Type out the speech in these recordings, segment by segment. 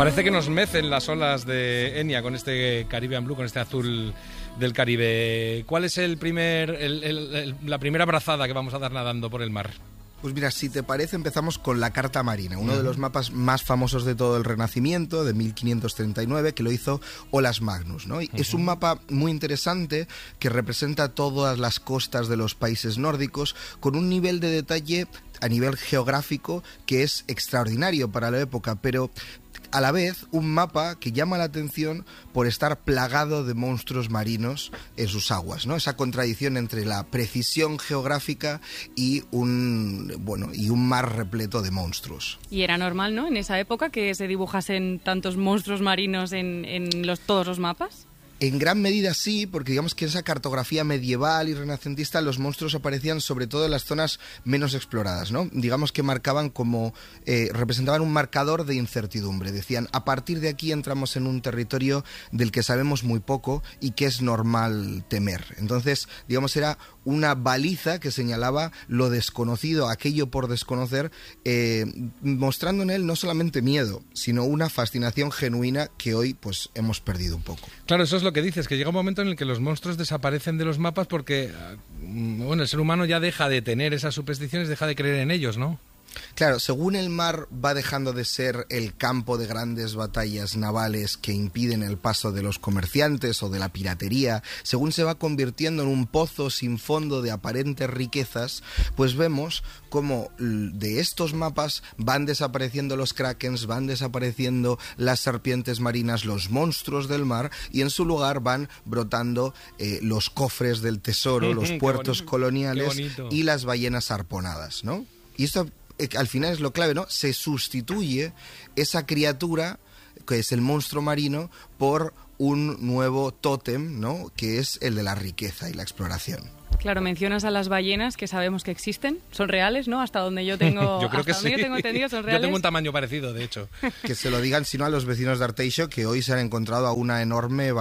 Parece que nos mecen las olas de Enya con este Caribbean Blue, con este azul del Caribe. ¿Cuál es la primera brazada que vamos a dar nadando por el mar? Pues mira, si te parece, empezamos con la Carta Marina, uno de los mapas más famosos de todo el Renacimiento, de 1539, que lo hizo Olaus Magnus, ¿no? Es un mapa muy interesante que representa todas las costas de los países nórdicos con un nivel de detalle a nivel geográfico que es extraordinario para la época, pero a la vez un mapa que llama la atención por estar plagado de monstruos marinos en sus aguas, ¿no? Esa contradicción entre la precisión geográfica y un mar repleto de monstruos. Y era normal, ¿no?, en esa época que se dibujasen tantos monstruos marinos en todos los mapas. En gran medida sí, porque digamos que en esa cartografía medieval y renacentista los monstruos aparecían sobre todo en las zonas menos exploradas, ¿no? Digamos que marcaban representaban un marcador de incertidumbre. Decían, a partir de aquí entramos en un territorio del que sabemos muy poco y que es normal temer. Entonces, digamos, era una baliza que señalaba lo desconocido, aquello por desconocer, mostrando en él no solamente miedo, sino una fascinación genuina que hoy pues hemos perdido un poco. Claro, eso es lo que dices, que llega un momento en el que los monstruos desaparecen de los mapas porque el ser humano ya deja de tener esas supersticiones, deja de creer en ellos, ¿no? Claro, según el mar va dejando de ser el campo de grandes batallas navales que impiden el paso de los comerciantes o de la piratería, según se va convirtiendo en un pozo sin fondo de aparentes riquezas, pues vemos cómo de estos mapas van desapareciendo los krakens, van desapareciendo las serpientes marinas, los monstruos del mar, y en su lugar van brotando los cofres del tesoro, los puertos coloniales y las ballenas arponadas, ¿no? Y esto al final es lo clave, ¿no? Se sustituye esa criatura, que es el monstruo marino, por un nuevo tótem, ¿no?, que es el de la riqueza y la exploración. Claro, mencionas a las ballenas, que sabemos que existen. Son reales, ¿no? Hasta donde yo tengo, yo creo que sí. Yo tengo entendido, son reales. Yo tengo un tamaño parecido, de hecho. Que se lo digan, sino a los vecinos de Arteixo, que hoy se han encontrado a una enorme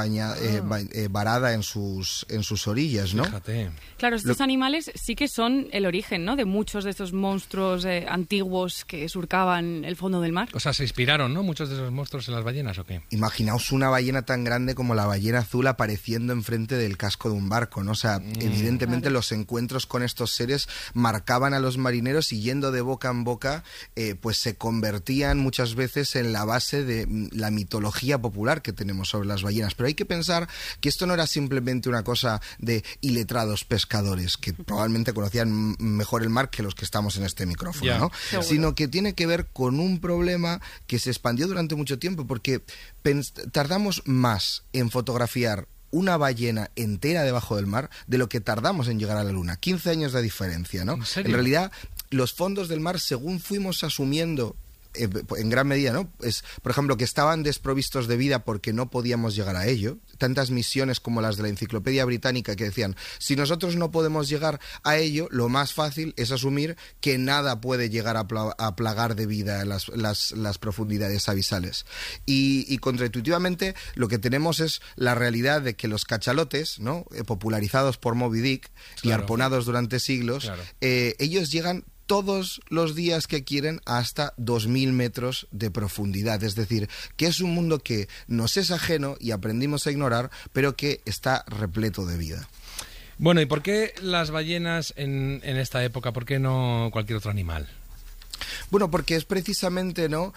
varada en sus orillas, ¿no? Fíjate. Claro, estos animales sí que son el origen, ¿no?, de muchos de estos monstruos antiguos que surcaban el fondo del mar. O sea, se inspiraron, ¿no?, muchos de esos monstruos en las ballenas, ¿o qué? Imaginaos una ballena tan grande como la ballena azul apareciendo enfrente del casco de un barco, ¿no? O sea, evidentemente los encuentros con estos seres marcaban a los marineros y yendo de boca en boca, pues se convertían muchas veces en la base de la mitología popular que tenemos sobre las ballenas. Pero hay que pensar que esto no era simplemente una cosa de iletrados pescadores, que probablemente conocían mejor el mar que los que estamos en este micrófono, ¿no? Sino que tiene que ver con un problema que se expandió durante mucho tiempo, porque tardamos más en fotografiar una ballena entera debajo del mar de lo que tardamos en llegar a la luna. 15 años de diferencia, ¿no? En realidad, los fondos del mar, según fuimos asumiendo en gran medida, ¿no?, por ejemplo, que estaban desprovistos de vida porque no podíamos llegar a ello. Tantas misiones como las de la Enciclopedia Británica que decían, si nosotros no podemos llegar a ello, lo más fácil es asumir que nada puede llegar a plagar de vida las profundidades abisales. Y contraintuitivamente lo que tenemos es la realidad de que los cachalotes, ¿no?, popularizados por Moby Dick y arponados durante siglos, ellos llegan todos los días que quieren hasta 2000 metros de profundidad. Es decir, que es un mundo que nos es ajeno y aprendimos a ignorar, pero que está repleto de vida. Bueno, ¿y por qué las ballenas en esta época? ¿Por qué no cualquier otro animal? Bueno, porque es precisamente, ¿no?,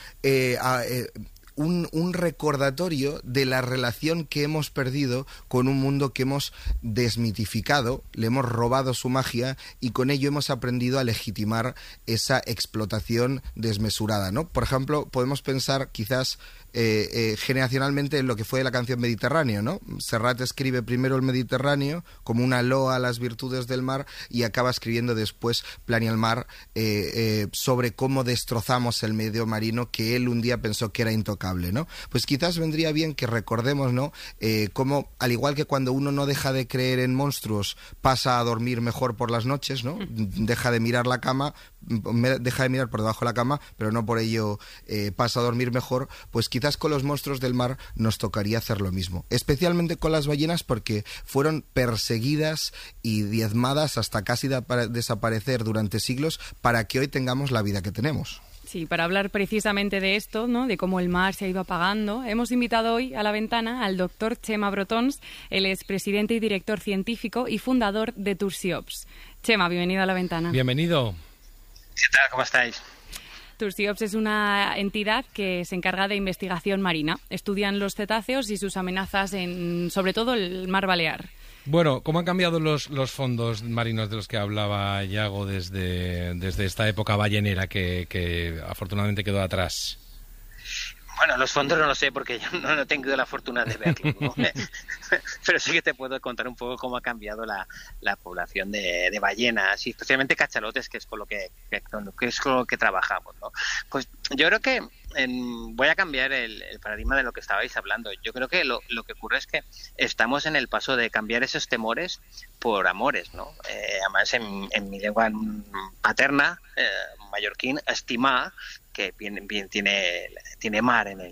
un recordatorio de la relación que hemos perdido con un mundo que hemos desmitificado, le hemos robado su magia y con ello hemos aprendido a legitimar esa explotación desmesurada, ¿no? Por ejemplo, podemos pensar quizás generacionalmente en lo que fue la canción Mediterráneo, ¿no? Serrat escribe primero el Mediterráneo como una loa a las virtudes del mar y acaba escribiendo después Plan y el mar sobre cómo destrozamos el medio marino que él un día pensó que era intocable, ¿no? Pues quizás vendría bien que recordemos, ¿no?, cómo, al igual que cuando uno no deja de creer en monstruos, pasa a dormir mejor por las noches, ¿no? Deja de mirar la cama, deja de mirar por debajo de la cama, pero no por ello pasa a dormir mejor. Pues quizás con los monstruos del mar nos tocaría hacer lo mismo, especialmente con las ballenas, porque fueron perseguidas y diezmadas hasta casi desaparecer durante siglos para que hoy tengamos la vida que tenemos. Sí, para hablar precisamente de esto, ¿no? De cómo el mar se ha ido apagando, hemos invitado hoy a La Ventana al doctor Chema Brotons. Él es presidente y director científico y fundador de Tursiops. Chema, bienvenido a La Ventana. Bienvenido. ¿Qué tal? ¿Cómo estáis? Tursiops es una entidad que se encarga de investigación marina. Estudian los cetáceos y sus amenazas en, sobre todo, el mar Balear. Bueno, ¿cómo han cambiado los fondos marinos de los que hablaba Yago desde esta época ballenera que afortunadamente quedó atrás? Bueno, los fondos no lo sé porque yo no tengo la fortuna de verlo, ¿no? Pero sí que te puedo contar un poco cómo ha cambiado la población de ballenas y especialmente cachalotes, que es con lo que trabajamos, ¿no? Pues yo creo que voy a cambiar el paradigma de lo que estabais hablando. Yo creo que lo que ocurre es que estamos en el paso de cambiar esos temores por amores, ¿no? Además, en mi lengua paterna, mallorquín, estimar, que bien tiene mar en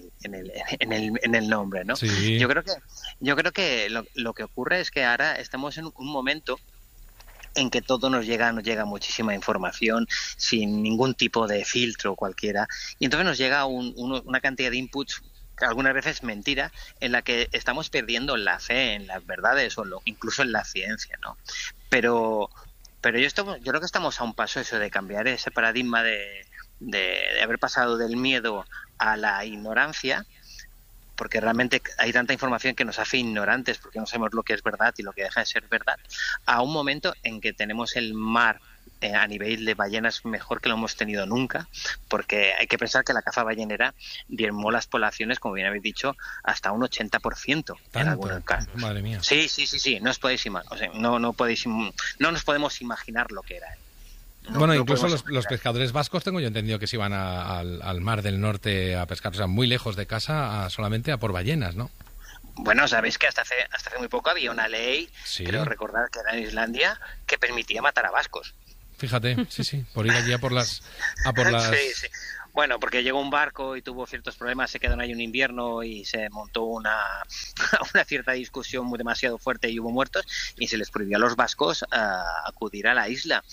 el nombre, ¿no? Sí. Yo creo que lo que ocurre es que ahora estamos en un momento en que todo nos llega muchísima información sin ningún tipo de filtro cualquiera, y entonces nos llega una cantidad de inputs, que algunas veces mentira, en la que estamos perdiendo la fe en las verdades o incluso en la ciencia, ¿no? Pero yo creo que estamos a un paso eso de cambiar ese paradigma de haber pasado del miedo a la ignorancia, porque realmente hay tanta información que nos hace ignorantes porque no sabemos lo que es verdad y lo que deja de ser verdad, a un momento en que tenemos el mar a nivel de ballenas mejor que lo hemos tenido nunca, porque hay que pensar que la caza ballenera diezmó las poblaciones, como bien habéis dicho, hasta un 80% en algunos casos. Madre mía. Sí, no os podéis no nos podemos imaginar lo que era. Bueno, incluso los pescadores vascos tengo yo entendido que se iban al mar del norte a pescar, o sea, muy lejos de casa, solamente a por ballenas, ¿no? Bueno, sabéis que hasta hace muy poco había una ley, sí, creo recordar que era en Islandia, que permitía matar a vascos. Fíjate, sí, por ir allí a por las... Sí. Bueno, porque llegó un barco y tuvo ciertos problemas, se quedaron ahí un invierno y se montó una cierta discusión demasiado fuerte y hubo muertos y se les prohibió a los vascos acudir a la isla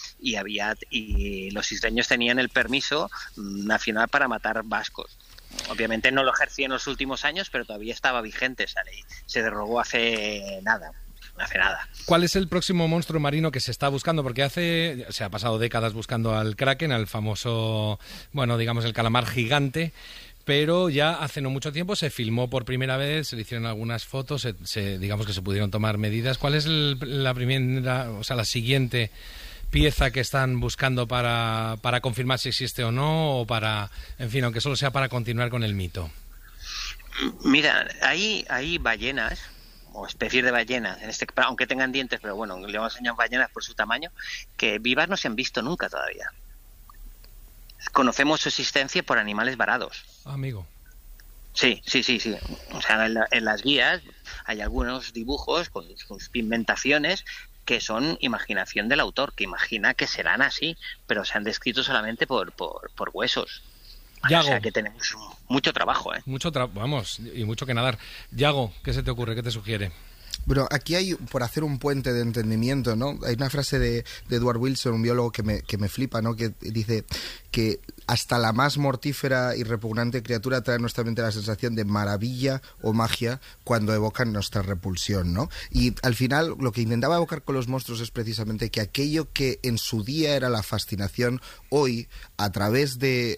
y los isleños tenían el permiso nacional para matar vascos. Obviamente no lo ejercía en los últimos años, pero todavía estaba vigente esa ley. Se derogó hace nada. ¿Cuál es el próximo monstruo marino que se está buscando? Porque se ha pasado décadas buscando al kraken, al famoso, bueno, digamos el calamar gigante, pero ya hace no mucho tiempo se filmó por primera vez, se le hicieron algunas fotos, digamos que se pudieron tomar medidas. ¿Cuál es la primera, o sea, la siguiente pieza que están buscando para confirmar si existe o no, o para, en fin, aunque solo sea para continuar con el mito? Mira, hay ballenas o especies de ballenas, aunque tengan dientes, pero bueno, le vamos a enseñar ballenas por su tamaño, que vivas no se han visto nunca todavía. Conocemos su existencia por animales varados. Amigo. Sí. O sea, en las guías hay algunos dibujos con sus pigmentaciones que son imaginación del autor, que imagina que serán así, pero se han descrito solamente por huesos. Yago. O sea que tenemos mucho trabajo, ¿eh? Vamos, y mucho que nadar. Yago, ¿qué se te ocurre? ¿Qué te sugiere? Bueno, aquí hay, por hacer un puente de entendimiento, ¿no? Hay una frase de Edward Wilson, un biólogo que me flipa, ¿no? Que dice que hasta la más mortífera y repugnante criatura trae a nuestra mente la sensación de maravilla o magia cuando evocan nuestra repulsión, ¿no? Y al final lo que intentaba evocar con los monstruos es precisamente que aquello que en su día era la fascinación, hoy, a través de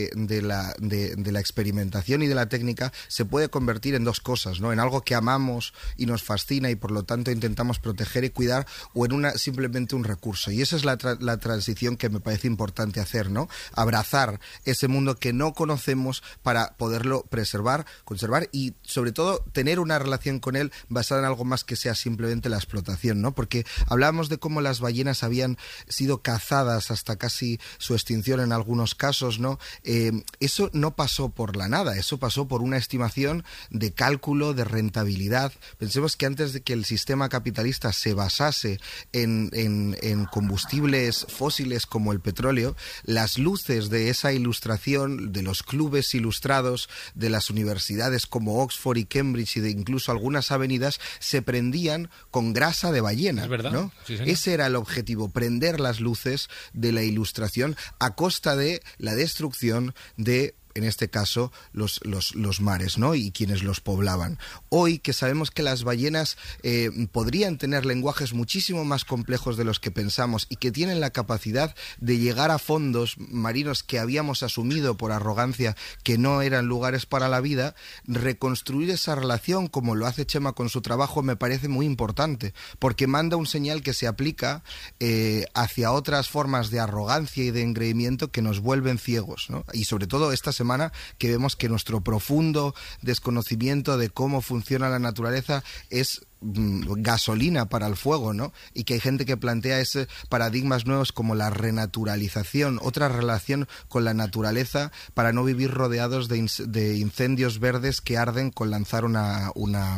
la experimentación y de la técnica, se puede convertir en dos cosas, ¿no? En algo que amamos y nos fascina y por lo tanto intentamos proteger y cuidar, o en simplemente un recurso. Y esa es la transición que me parece importante hacer, ¿no? Abrazar ese mundo que no conocemos para poderlo preservar, conservar y sobre todo tener una relación con él basada en algo más que sea simplemente la explotación, ¿no? Porque hablábamos de cómo las ballenas habían sido cazadas hasta casi su extinción en algunos casos, ¿no? Eso no pasó por la nada, eso pasó por una estimación de cálculo, de rentabilidad. Pensemos que antes antes de que el sistema capitalista se basase en combustibles fósiles como el petróleo, las luces de esa ilustración, de los clubes ilustrados, de las universidades como Oxford y Cambridge y de incluso algunas avenidas, se prendían con grasa de ballena. Es verdad. ¿No? Sí, señor. Ese era el objetivo, prender las luces de la ilustración a costa de la destrucción de, en este caso, los mares, ¿no? Y quienes los poblaban. Hoy, que sabemos que las ballenas podrían tener lenguajes muchísimo más complejos de los que pensamos y que tienen la capacidad de llegar a fondos marinos que habíamos asumido por arrogancia que no eran lugares para la vida, reconstruir esa relación, como lo hace Chema con su trabajo, me parece muy importante, porque manda un señal que se aplica hacia otras formas de arrogancia y de engreimiento que nos vuelven ciegos, ¿no? Y sobre todo esta semana que vemos que nuestro profundo desconocimiento de cómo funciona la naturaleza es gasolina para el fuego, ¿no? Y que hay gente que plantea ese paradigmas nuevos como la renaturalización, otra relación con la naturaleza para no vivir rodeados de incendios verdes que arden con lanzar una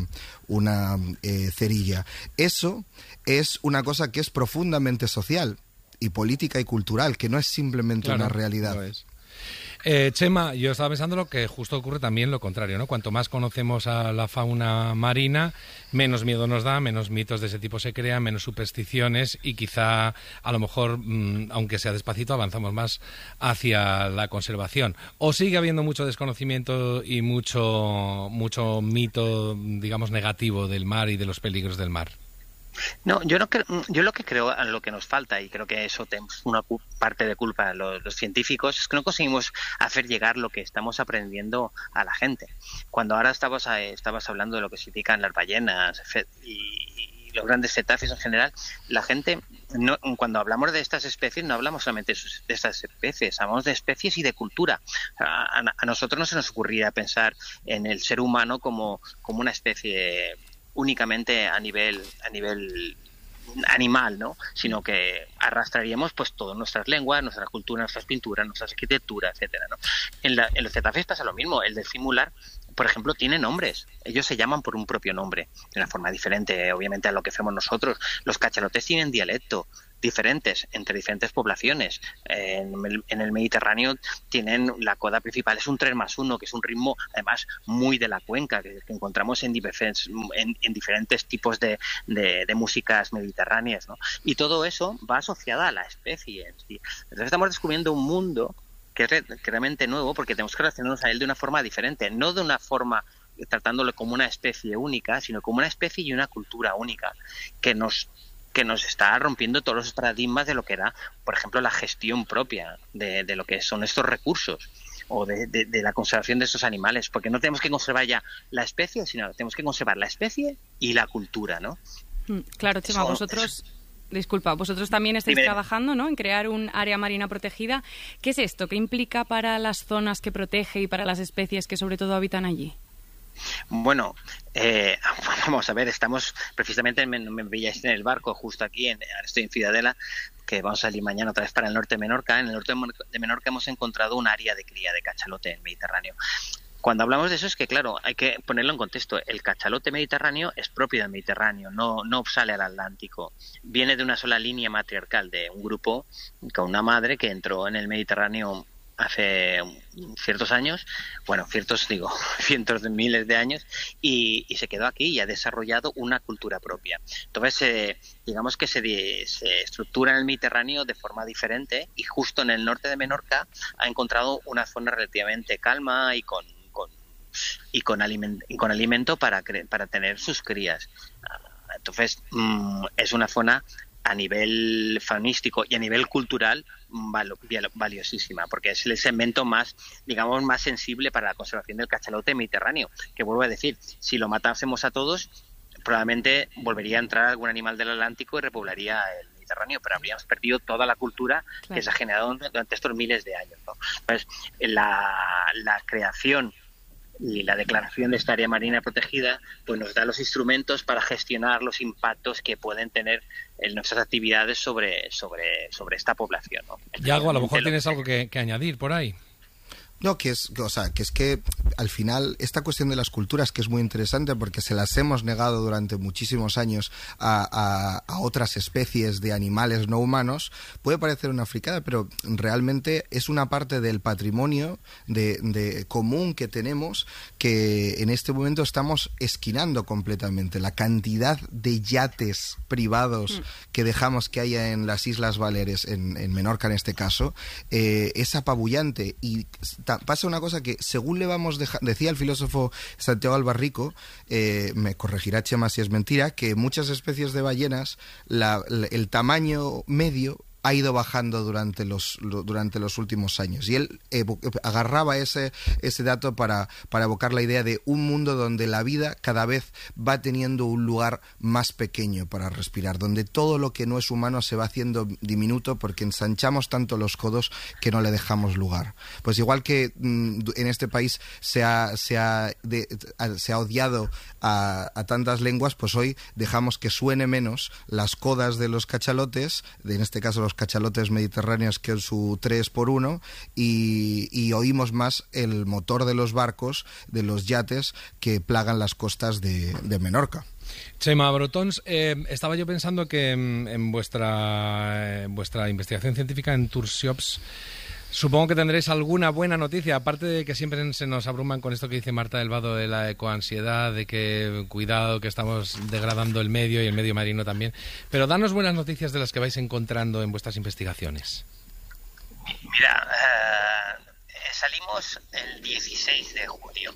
cerilla. Eso es una cosa que es profundamente social y política y cultural, que no es simplemente una realidad. Lo es. Chema, yo estaba pensando lo que justo ocurre también lo contrario, ¿no? Cuanto más conocemos a la fauna marina, menos miedo nos da, menos mitos de ese tipo se crean, menos supersticiones y quizá a lo mejor, aunque sea despacito, avanzamos más hacia la conservación. ¿O sigue habiendo mucho desconocimiento y mucho mito, digamos, negativo del mar y de los peligros del mar? No, yo lo que creo, a lo que nos falta, y creo que eso tenemos una parte de culpa los científicos, es que no conseguimos hacer llegar lo que estamos aprendiendo a la gente. Cuando ahora estabas hablando de lo que significan las ballenas y los grandes cetáceos en general, la gente, cuando hablamos de estas especies, no hablamos solamente de estas especies, hablamos de especies y de cultura. A nosotros no se nos ocurría pensar en el ser humano como una especie únicamente a nivel animal, ¿no? Sino que arrastraríamos pues todas nuestras lenguas, nuestra cultura, nuestras pinturas, nuestra arquitectura, etcétera, ¿no? En los cetáceos pasa lo mismo. El delfín mular, por ejemplo, tiene nombres. Ellos se llaman por un propio nombre, de una forma diferente, obviamente, a lo que hacemos nosotros. Los cachalotes tienen dialecto diferentes entre diferentes poblaciones. En el Mediterráneo tienen, la coda principal es un 3+1, que es un ritmo además muy de la cuenca, que encontramos en diferentes tipos de músicas mediterráneas, ¿no? Y todo eso va asociado a la especie en sí. Entonces estamos descubriendo un mundo que es realmente nuevo, porque tenemos que relacionarnos a él de una forma diferente, no de una forma tratándolo como una especie única, sino como una especie y una cultura única que nos está rompiendo todos los paradigmas de lo que era, por ejemplo, la gestión propia de lo que son estos recursos o de la conservación de estos animales, porque no tenemos que conservar ya la especie, sino tenemos que conservar la especie y la cultura, ¿no? Claro, Chema, vosotros también estáis trabajando, ¿no?, en crear un área marina protegida. ¿Qué es esto? ¿Qué implica para las zonas que protege y para las especies que sobre todo habitan allí? Bueno, vamos a ver, estamos precisamente, me veíais en el barco justo aquí, estoy en Ciudadela, que vamos a salir mañana otra vez para el norte de Menorca. En el norte de Menorca hemos encontrado un área de cría de cachalote en el Mediterráneo. Cuando hablamos de eso es que, claro, hay que ponerlo en contexto. El cachalote mediterráneo es propio del Mediterráneo, no sale al Atlántico. Viene de una sola línea matriarcal de un grupo con una madre que entró en el Mediterráneo hace ciertos años, cientos de miles de años, y se quedó aquí y ha desarrollado una cultura propia. Entonces, digamos que se estructura en el Mediterráneo de forma diferente, y justo en el norte de Menorca ha encontrado una zona relativamente calma y con alimento para tener sus crías. Entonces, es una zona a nivel faunístico y a nivel cultural valiosísima, porque es el segmento más sensible para la conservación del cachalote mediterráneo, que vuelvo a decir, si lo matásemos a todos, probablemente volvería a entrar algún animal del Atlántico y repoblaría el Mediterráneo, pero habríamos perdido toda la cultura que se ha generado durante estos miles de años, ¿no? Entonces, la creación y la declaración de esta área marina protegida pues nos da los instrumentos para gestionar los impactos que pueden tener en nuestras actividades sobre esta población, ¿no? Yago, a lo mejor tienes algo que añadir por ahí. No, que es que al final esta cuestión de las culturas, que es muy interesante porque se las hemos negado durante muchísimos años a otras especies de animales no humanos, puede parecer una fricada, pero realmente es una parte del patrimonio de común que tenemos, que en este momento estamos esquinando completamente. La cantidad de yates privados que dejamos que haya en las Islas Baleares, en Menorca en este caso, es apabullante. Y pasa una cosa que según le vamos dejando, decía el filósofo Santiago Albarrico, me corregirá Chema si es mentira, que muchas especies de ballenas, el tamaño medio ha ido bajando durante los últimos años. Y él agarraba ese dato para evocar la idea de un mundo donde la vida cada vez va teniendo un lugar más pequeño para respirar, donde todo lo que no es humano se va haciendo diminuto porque ensanchamos tanto los codos que no le dejamos lugar. Pues igual que en este país se ha odiado a tantas lenguas, pues hoy dejamos que suene menos las codas de los cachalotes, en este caso los cachalotes mediterráneos, que es su 3x1, y oímos más el motor de los barcos, de los yates que plagan las costas de Menorca. Chema Brotons, estaba yo pensando que en vuestra investigación científica en Turshops, supongo que tendréis alguna buena noticia, aparte de que siempre se nos abruman con esto que dice Marta del Vado de la ecoansiedad, de que cuidado, que estamos degradando el medio y el medio marino también. Pero danos buenas noticias de las que vais encontrando en vuestras investigaciones. Mira, salimos el 16 de julio.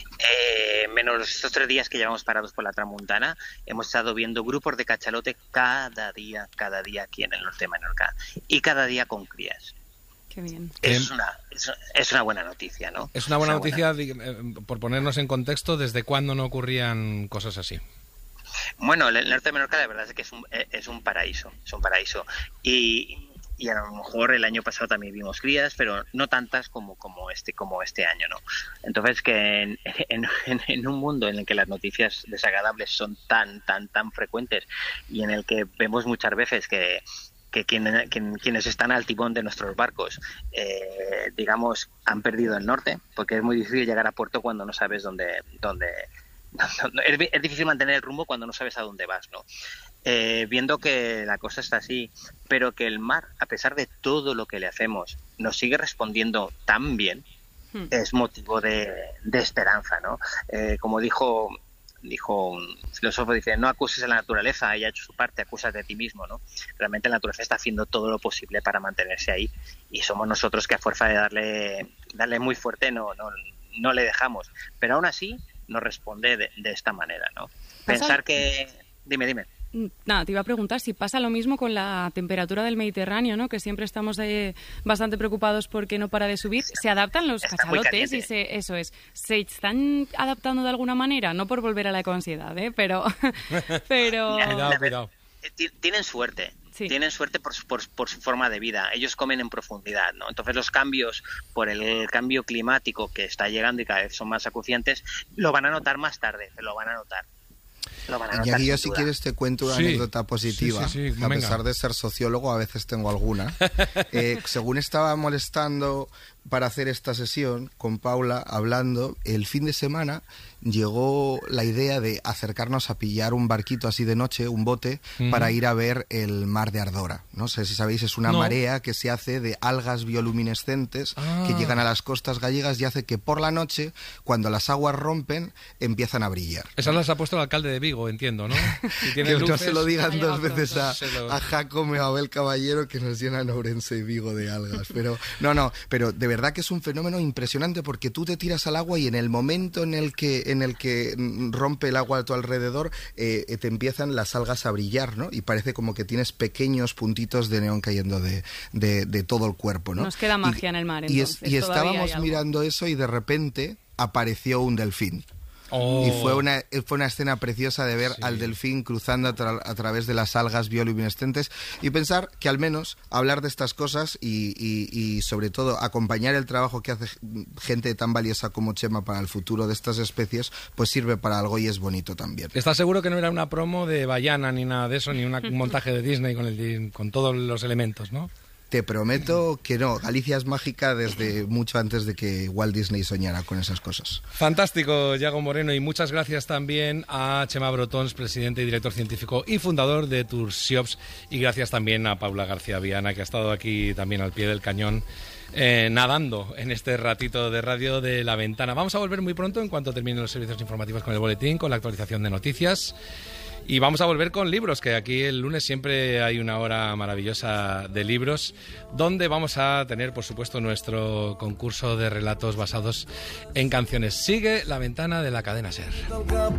Menos estos 3 días que llevamos parados por la Tramuntana, hemos estado viendo grupos de cachalote cada día aquí en el norte de Menorca. Y cada día con crías. Qué bien. Es una buena noticia, ¿no? Es una buena noticia, por ponernos en contexto, ¿desde cuándo no ocurrían cosas así? Bueno, el norte de Menorca la verdad es que es un paraíso, y a lo mejor el año pasado también vimos crías, pero no tantas como este año, ¿no? Entonces que en un mundo en el que las noticias desagradables son tan frecuentes y en el que vemos muchas veces que quienes están al timón de nuestros barcos, digamos, han perdido el norte, porque es muy difícil llegar a puerto cuando no sabes dónde es difícil mantener el rumbo cuando no sabes a dónde vas, ¿no? Viendo que la cosa está así, pero que el mar, a pesar de todo lo que le hacemos, nos sigue respondiendo tan bien, es motivo de esperanza, ¿no? Como dijo un filósofo, dice, no acuses a la naturaleza, ella ha hecho su parte, acusas de ti mismo, ¿no? Realmente la naturaleza está haciendo todo lo posible para mantenerse ahí, y somos nosotros que a fuerza de darle muy fuerte no le dejamos, pero aún así nos responde de esta manera, ¿no? Pensar que... Dime. Nada, te iba a preguntar si pasa lo mismo con la temperatura del Mediterráneo, ¿no? Que siempre estamos bastante preocupados porque no para de subir. ¿Se adaptan los cachalotes? Y se están adaptando de alguna manera? No por volver a la ecoansiedad, pero... Cuidado. Tienen suerte. Sí. Tienen suerte por su forma de vida. Ellos comen en profundidad, ¿no? Entonces los cambios por el cambio climático que está llegando y cada vez son más acuciantes, lo van a notar más tarde, lo van a notar. Y aquí yo, si quieres, te cuento una anécdota positiva. Sí, a pesar de ser sociólogo, a veces tengo alguna. Según estaba molestando para hacer esta sesión con Paula, hablando, el fin de semana llegó la idea de acercarnos a pillar un barquito así de noche, un bote, para ir a ver el mar de Ardora. No sé si sabéis, es una marea que se hace de algas bioluminescentes que llegan a las costas gallegas y hace que por la noche, cuando las aguas rompen, empiezan a brillar. Esas las ha puesto el alcalde de Vigo, entiendo, ¿no? Si que luces, no se lo digan dos veces a Jacome o a Abel Caballero, que nos llenan Ourense y Vigo de algas. Pero pero de verdad que es un fenómeno impresionante, porque tú te tiras al agua y en el momento en el que rompe el agua a tu alrededor, te empiezan las algas a brillar, ¿no? Y parece como que tienes pequeños puntitos de neón cayendo de todo el cuerpo, ¿no? Nos queda magia en el mar, entonces. Y estábamos mirando eso y de repente apareció un delfín. Y fue una escena preciosa de ver al delfín cruzando a través de las algas bioluminescentes, y pensar que al menos hablar de estas cosas y sobre todo acompañar el trabajo que hace gente tan valiosa como Chema para el futuro de estas especies, pues sirve para algo y es bonito también. ¿Estás seguro que no era una promo de Bayana ni nada de eso, ni un montaje de Disney con todos los elementos, no? Te prometo que no, Galicia es mágica desde mucho antes de que Walt Disney soñara con esas cosas. Fantástico, Yago Moreno, y muchas gracias también a Chema Brotons, presidente y director científico y fundador de Toursiops, y gracias también a Paula García Viana, que ha estado aquí también al pie del cañón, nadando en este ratito de radio de La Ventana. Vamos a volver muy pronto en cuanto terminen los servicios informativos con el boletín, con la actualización de noticias. Y vamos a volver con libros, que aquí el lunes siempre hay una hora maravillosa de libros, donde vamos a tener, por supuesto, nuestro concurso de relatos basados en canciones. Sigue La Ventana de la cadena SER.